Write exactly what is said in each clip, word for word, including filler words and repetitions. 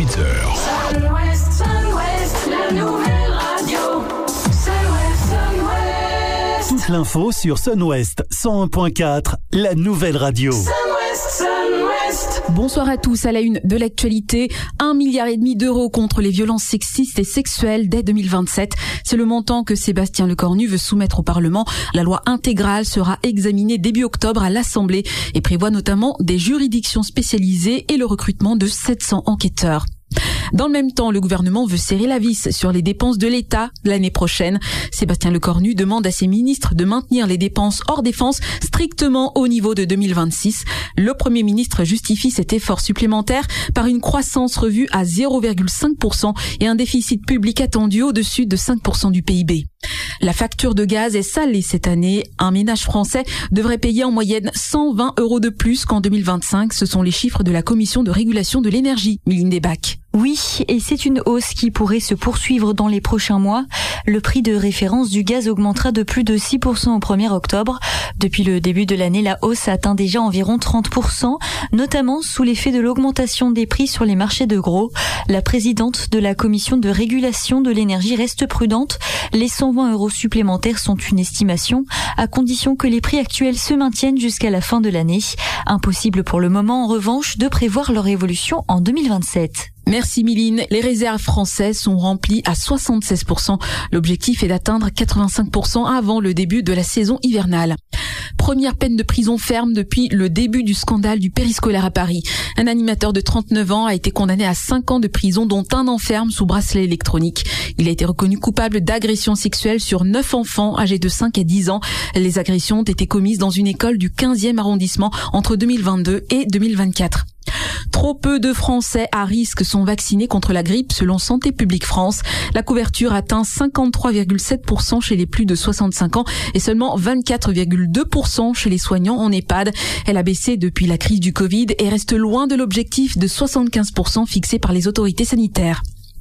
dix-huit heures. Sun-Ouest, Sun-Ouest, la nouvelle radio. Sun-Ouest, Sun-Ouest. Toute l'info sur Sun-Ouest cent un point quatre, la nouvelle radio. Sun-Ouest, Sun-Ouest. Bonsoir à tous. À la une de l'actualité, un milliard et demi d'euros contre les violences sexistes et sexuelles dès deux mille vingt-sept. C'est le montant que Sébastien Lecornu veut soumettre au Parlement. La loi intégrale sera examinée début octobre à l'Assemblée et prévoit notamment des juridictions spécialisées et le recrutement de sept cents enquêteurs. Dans le même temps, le gouvernement veut serrer la vis sur les dépenses de l'État l'année prochaine. Sébastien Lecornu demande à ses ministres de maintenir les dépenses hors défense strictement au niveau de deux mille vingt-six. Le Premier ministre justifie cet effort supplémentaire par une croissance revue à zéro virgule cinq pour cent et un déficit public attendu au-dessus de cinq pour cent du P I B. La facture de gaz est salée cette année. Un ménage français devrait payer en moyenne cent vingt euros de plus qu'en deux mille vingt-cinq. Ce sont les chiffres de la Commission de régulation de l'énergie, Mylène Desbach. Oui, et c'est une hausse qui pourrait se poursuivre dans les prochains mois. Le prix de référence du gaz augmentera de plus de six pour cent au premier octobre. Depuis le début de l'année, la hausse atteint déjà environ trente pour cent, notamment sous l'effet de l'augmentation des prix sur les marchés de gros. La présidente de la Commission de régulation de l'énergie reste prudente. Les cent vingt euros supplémentaires sont une estimation, à condition que les prix actuels se maintiennent jusqu'à la fin de l'année. Impossible pour le moment, en revanche, de prévoir leur évolution en deux mille vingt-sept. Merci Mylène. Les réserves françaises sont remplies à soixante-seize pour cent. L'objectif est d'atteindre quatre-vingt-cinq pour cent avant le début de la saison hivernale. Première peine de prison ferme depuis le début du scandale du périscolaire à Paris. Un animateur de trente-neuf ans a été condamné à cinq ans de prison, dont un an ferme sous bracelet électronique. Il a été reconnu coupable d'agression sexuelle sur neuf enfants âgés de cinq à dix ans. Les agressions ont été commises dans une école du quinzième arrondissement entre deux mille vingt-deux et deux mille vingt-quatre. Trop peu de Français à risque sont vaccinés contre la grippe selon Santé publique France. La couverture atteint cinquante-trois virgule sept pour cent chez les plus de soixante-cinq ans et seulement vingt-quatre virgule deux pour cent chez les soignants en EHPAD. Elle a baissé depuis la crise du Covid et reste loin de l'objectif de soixante-quinze pour cent fixé par les autorités sanitaires.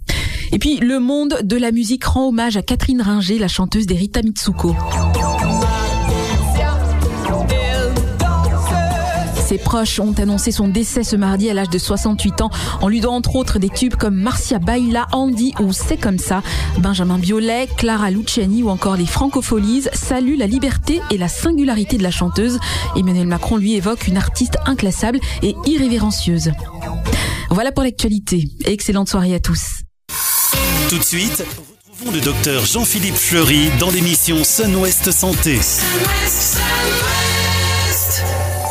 Et puis, le monde de la musique rend hommage à Catherine Ringer, la chanteuse des Rita Mitsuko. Ses proches ont annoncé son décès ce mardi à l'âge de soixante-huit ans. On lui doit entre autres des tubes comme Marcia Baila, Andy ou C'est comme ça. Benjamin Biolay, Clara Luciani ou encore les Francopholies saluent la liberté et la singularité de la chanteuse. Emmanuel Macron lui évoque une artiste inclassable et irrévérencieuse. Voilà pour l'actualité. Excellente soirée à tous. Tout de suite, retrouvons le docteur Jean-Philippe Fleury dans l'émission Sun-Ouest Santé. Sun-Ouest, Sun-Ouest.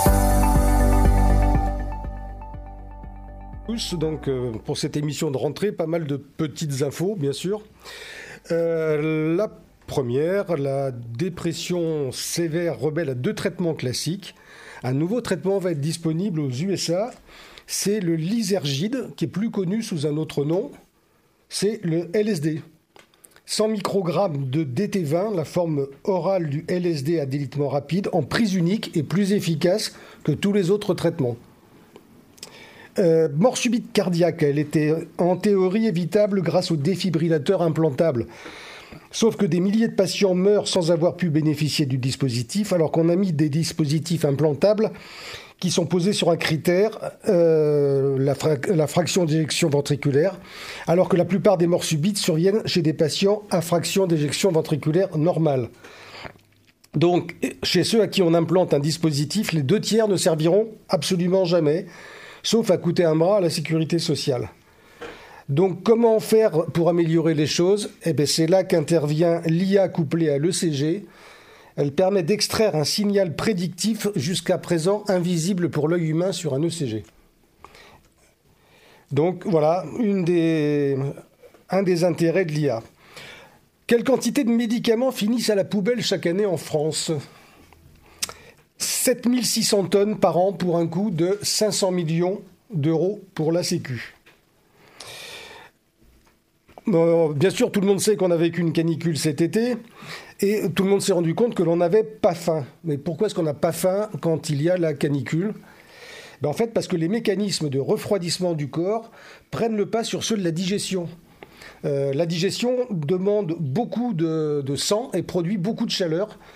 Donc euh, pour cette émission de rentrée, pas mal de petites infos bien sûr. Euh, la première, la dépression sévère rebelle à deux traitements classiques. Un nouveau traitement va être disponible aux U S A. C'est le Lysergide, qui est plus connu sous un autre nom. C'est le L S D. cent microgrammes de D T vingt, la forme orale du L S D à délitement rapide, en prise unique et plus efficace que tous les autres traitements. Euh, mort subite cardiaque, elle était en théorie évitable grâce au défibrillateur implantable. Sauf que des milliers de patients meurent sans avoir pu bénéficier du dispositif, alors qu'on a mis des dispositifs implantables qui sont posés sur un critère, euh, la, fra- la fraction d'éjection ventriculaire, alors que la plupart des morts subites surviennent chez des patients à fraction d'éjection ventriculaire normale. Donc, chez ceux à qui on implante un dispositif, les deux tiers ne serviront absolument jamais, sauf à coûter un bras à la sécurité sociale. Donc, comment faire pour améliorer les choses ? Eh bien, c'est là qu'intervient l'I A couplée à l'E C G. Elle permet d'extraire un signal prédictif jusqu'à présent invisible pour l'œil humain sur un E C G. Donc, voilà une des, un des intérêts de l'I A. Quelle quantité de médicaments finissent à la poubelle chaque année en France ? sept mille six cents tonnes par an pour un coût de cinq cents millions d'euros pour la Sécu. Euh, bien sûr, tout le monde sait qu'on a vécu une canicule cet été et tout le monde s'est rendu compte que l'on n'avait pas faim. Mais pourquoi est-ce qu'on n'a pas faim quand il y a la canicule ? Ben en fait, parce que les mécanismes de refroidissement du corps prennent le pas sur ceux de la digestion. Euh, la digestion demande beaucoup de, de sang et produit beaucoup de chaleur.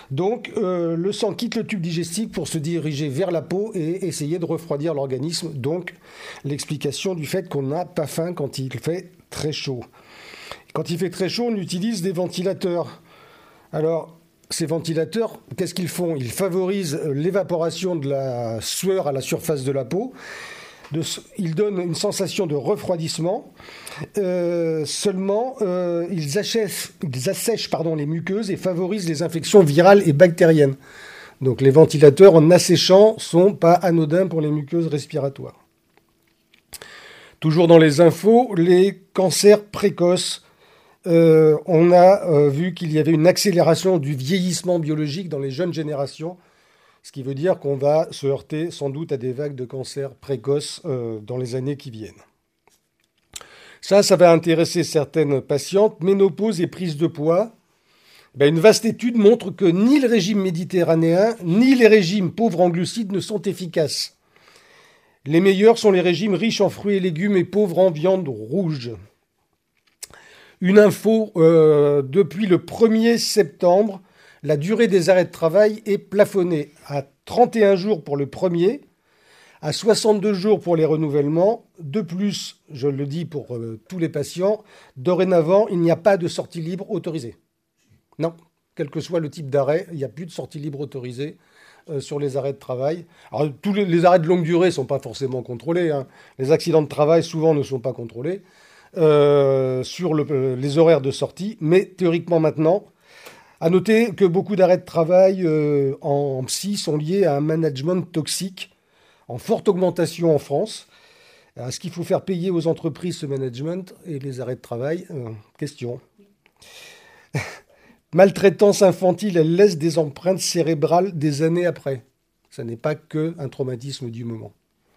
Donc, euh, le sang quitte le tube digestif pour se diriger vers la peau et essayer de refroidir l'organisme. Donc, l'explication du fait qu'on n'a pas faim quand il fait très chaud. Quand il fait très chaud, on utilise des ventilateurs. Alors, ces ventilateurs, qu'est-ce qu'ils font? Ils favorisent l'évaporation de la sueur à la surface de la peau. De, ils donnent une sensation de refroidissement. Euh, seulement, euh, ils, achèvent, ils assèchent pardon, les muqueuses et favorisent les infections virales et bactériennes. Donc les ventilateurs, en asséchant, ne sont pas anodins pour les muqueuses respiratoires. Toujours dans les infos, les cancers précoces. Euh, on a euh, vu qu'il y avait une accélération du vieillissement biologique dans les jeunes générations. Ce qui veut dire qu'on va se heurter sans doute à des vagues de cancers précoces euh, dans les années qui viennent. Ça, ça va intéresser certaines patientes. Ménopause et prise de poids. Ben, une vaste étude montre que ni le régime méditerranéen, ni les régimes pauvres en glucides ne sont efficaces. Les meilleurs sont les régimes riches en fruits et légumes et pauvres en viande rouge. Une info, euh, depuis le premier septembre, la durée des arrêts de travail est plafonnée à trente et un jours pour le premier, à soixante-deux jours pour les renouvellements. De plus, je le dis pour euh, tous les patients, dorénavant, il n'y a pas de sortie libre autorisée. Non, quel que soit le type d'arrêt, il n'y a plus de sortie libre autorisée euh, sur les arrêts de travail. Alors, tous les, les arrêts de longue durée ne sont pas forcément contrôlés, hein. Les accidents de travail, souvent, ne sont pas contrôlés euh, sur le, les horaires de sortie. Mais théoriquement, maintenant, à noter que beaucoup d'arrêts de travail euh, en psy sont liés à un management toxique en forte augmentation en France. Est-ce qu'il faut faire payer aux entreprises ce management et les arrêts de travail? euh, Question. Maltraitance infantile, elle laisse des empreintes cérébrales des années après. Ça n'est pas qu'un traumatisme du moment.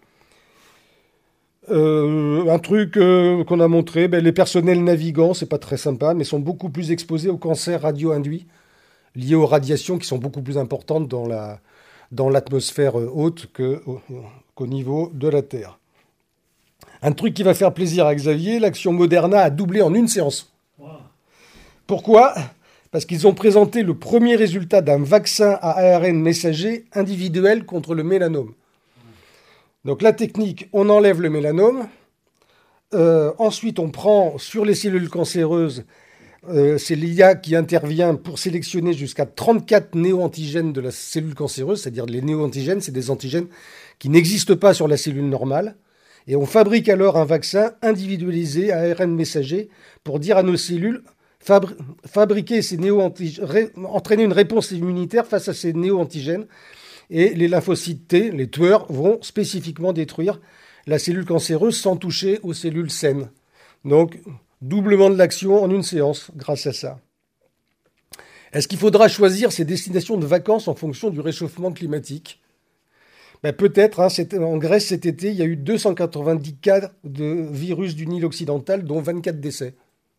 Euh, un truc euh, qu'on a montré, ben, les personnels navigants, c'est pas très sympa, mais sont beaucoup plus exposés aux cancers radio-induits liés aux radiations qui sont beaucoup plus importantes dans la, dans l'atmosphère haute que, au, qu'au niveau de la Terre. Un truc qui va faire plaisir à Xavier, l'action Moderna a doublé en une séance. Wow. Pourquoi? Parce qu'ils ont présenté le premier résultat d'un vaccin à A R N messager individuel contre le mélanome. Donc la technique, on enlève le mélanome, euh, ensuite on prend sur les cellules cancéreuses, euh, c'est l'I A qui intervient pour sélectionner jusqu'à trente-quatre néo-antigènes de la cellule cancéreuse, c'est-à-dire les néo-antigènes, c'est des antigènes qui n'existent pas sur la cellule normale, et on fabrique alors un vaccin individualisé à A R N messager pour dire à nos cellules, fabri- fabriquer ces néo-antigènes, ré- entraîner une réponse immunitaire face à ces néo-antigènes. Et les lymphocytes T, les tueurs, vont spécifiquement détruire la cellule cancéreuse sans toucher aux cellules saines. Donc, doublement de l'action en une séance grâce à ça. Est-ce qu'il faudra choisir ses destinations de vacances en fonction du réchauffement climatique? Ben peut-être. Hein, en Grèce, cet été, il y a eu deux cent quatre-vingt-dix cas de virus du Nil occidental, dont vingt-quatre décès.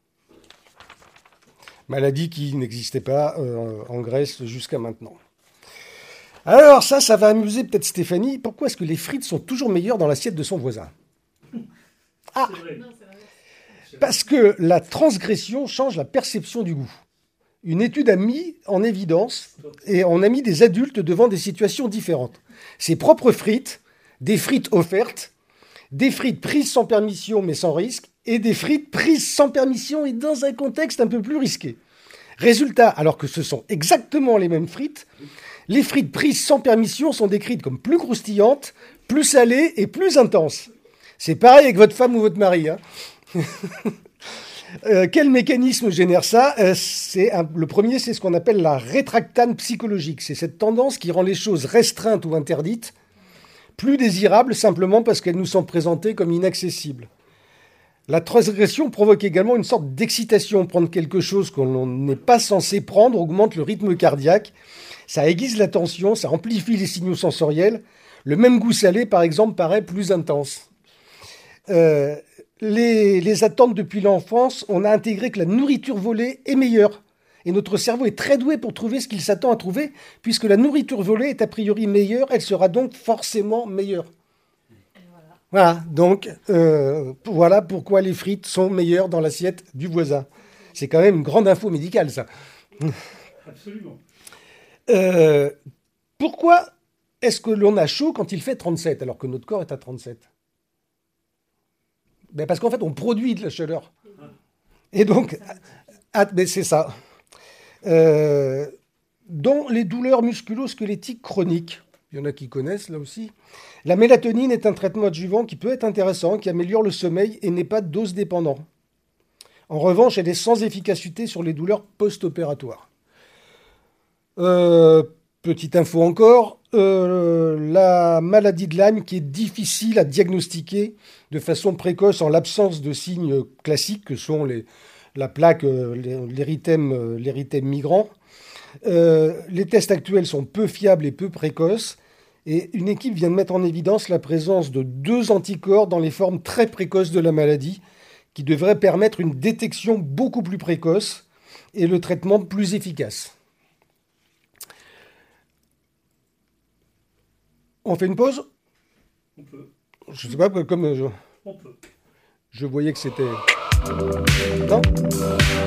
Maladie qui n'existait pas euh, en Grèce jusqu'à maintenant. Alors ça, ça va amuser peut-être Stéphanie. Pourquoi est-ce que les frites sont toujours meilleures dans l'assiette de son voisin? Ah, parce que la transgression change la perception du goût. Une étude a mis en évidence, et on a mis des adultes devant des situations différentes. Ses propres frites, des frites offertes, des frites prises sans permission mais sans risque, et des frites prises sans permission et dans un contexte un peu plus risqué. Résultat, alors que ce sont exactement les mêmes frites, les frites prises sans permission sont décrites comme plus croustillantes, plus salées et plus intenses. C'est pareil avec votre femme ou votre mari. Hein. euh, quel mécanisme génère ça euh, c'est un, Le premier, c'est ce qu'on appelle la rétractane psychologique. C'est cette tendance qui rend les choses restreintes ou interdites plus désirables simplement parce qu'elles nous sont présentées comme inaccessibles. La transgression provoque également une sorte d'excitation. Prendre quelque chose qu'on n'est pas censé prendre augmente le rythme cardiaque. Ça aiguise la tension, ça amplifie les signaux sensoriels. Le même goût salé, par exemple, paraît plus intense. Euh, les, les attentes depuis l'enfance, on a intégré que la nourriture volée est meilleure. Et notre cerveau est très doué pour trouver ce qu'il s'attend à trouver, puisque la nourriture volée est a priori meilleure, elle sera donc forcément meilleure. Voilà, voilà donc euh, voilà pourquoi les frites sont meilleures dans l'assiette du voisin. C'est quand même une grande info médicale, ça. Absolument. Euh, pourquoi est-ce que l'on a chaud quand il fait trente-sept, alors que notre corps est à trente-sept? Ben parce qu'en fait, on produit de la chaleur. Et donc, ah, ben c'est ça. Euh, dans les douleurs musculo-squelettiques chroniques, il y en a qui connaissent là aussi, la mélatonine est un traitement adjuvant qui peut être intéressant, qui améliore le sommeil et n'est pas dose dépendant. En revanche, elle est sans efficacité sur les douleurs post-opératoires. Euh, petite info encore, euh, la maladie de Lyme qui est difficile à diagnostiquer de façon précoce en l'absence de signes classiques que sont les, la plaque, euh, l'érythème, euh, l'érythème migrant. Euh, les tests actuels sont peu fiables et peu précoces. Et une équipe vient de mettre en évidence la présence de deux anticorps dans les formes très précoces de la maladie, qui devraient permettre une détection beaucoup plus précoce et le traitement plus efficace. On fait une pause ? On peut. Je sais pas, comme je, On peut. je voyais que c'était... Non ?